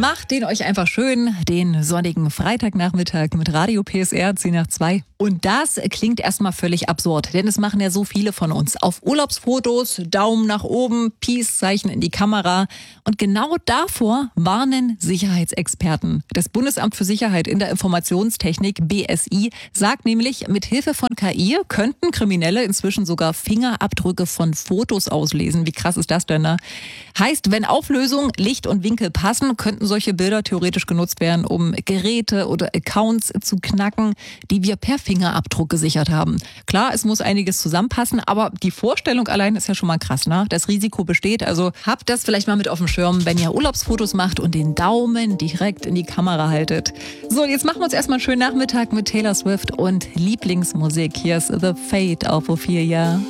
Macht den euch einfach schön, den sonnigen Freitagnachmittag mit Radio PSR 10 nach 2. Und das klingt erstmal völlig absurd, denn es machen ja so viele von uns. Auf Urlaubsfotos, Daumen nach oben, Peace-Zeichen in die Kamera. Und genau davor warnen Sicherheitsexperten. Das Bundesamt für Sicherheit in der Informationstechnik, BSI, sagt nämlich, mit Hilfe von KI könnten Kriminelle inzwischen sogar Fingerabdrücke von Fotos auslesen. Wie krass ist das denn, ne? Heißt, wenn Auflösung, Licht und Winkel passen, könnten solche Bilder theoretisch genutzt werden, um Geräte oder Accounts zu knacken, die wir per Fingerabdruck gesichert haben. Klar, es muss einiges zusammenpassen, aber die Vorstellung allein ist ja schon mal krass, ne? Das Risiko besteht, also habt das vielleicht mal mit auf dem Schirm, wenn ihr Urlaubsfotos macht und den Daumen direkt in die Kamera haltet. So, jetzt machen wir uns erstmal einen schönen Nachmittag mit Taylor Swift und Lieblingsmusik. Hier ist The Fate auf Ophelia.